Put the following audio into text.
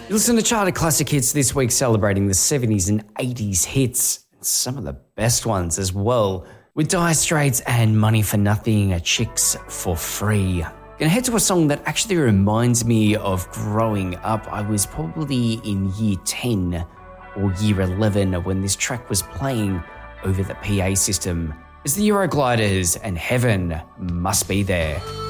You listen to Charted Classic Hits this week, celebrating the 70s and 80s hits, and some of the best ones as well, with Dire Straits and Money for Nothing, Chicks for Free. Gonna head to a song that actually reminds me of growing up. I was probably in year 10 or year 11 when this track was playing over the PA system. It's the Eurogliders and Heaven Must Be There.